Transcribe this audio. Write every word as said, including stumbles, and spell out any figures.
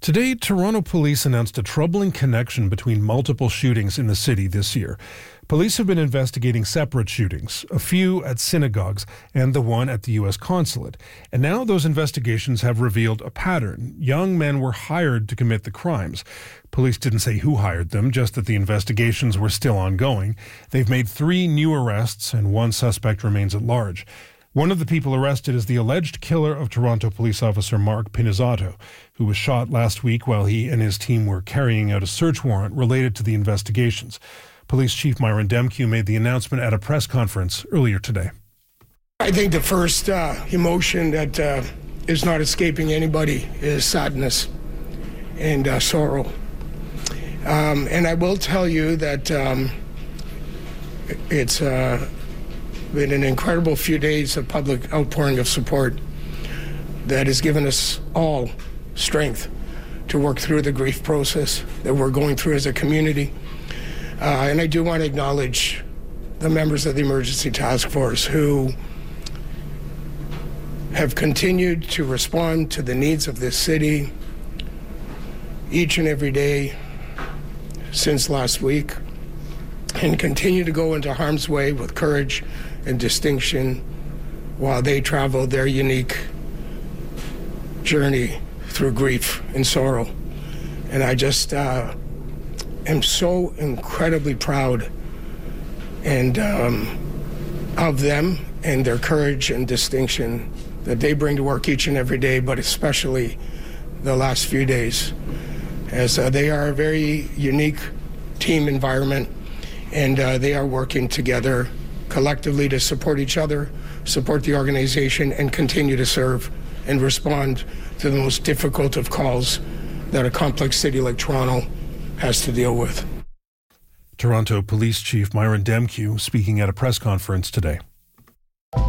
Today, Toronto police announced a troubling connection between multiple shootings in the city this year. Police have been investigating separate shootings, a few at synagogues and the one at the U S consulate. And now those investigations have revealed a pattern. Young men were hired to commit the crimes. Police didn't say who hired them, just that the investigations were still ongoing. They've made three new arrests and one suspect remains at large. One of the people arrested is the alleged killer of Toronto police officer Mark Pinizzotto, who was shot last week while he and his team were carrying out a search warrant related to the investigations. Police Chief Myron Demkiw made the announcement at a press conference earlier today. I think the first uh, emotion that uh, is not escaping anybody is sadness and uh, sorrow. Um, and I will tell you that um, it's... Uh, been an incredible few days of public outpouring of support that has given us all strength to work through the grief process that we're going through as a community. Uh, and I do want to acknowledge the members of the Emergency Task Force who have continued to respond to the needs of this city each and every day since last week, and continue to go into harm's way with courage and distinction while they travel their unique journey through grief and sorrow. And I just uh, am so incredibly proud and um, of them and their courage and distinction that they bring to work each and every day, but especially the last few days, as uh, they are a very unique team environment, and uh, they are working together collectively to support each other, support the organization, and continue to serve and respond to the most difficult of calls that a complex city like Toronto has to deal with. Toronto Police Chief Myron Demkiw speaking at a press conference today.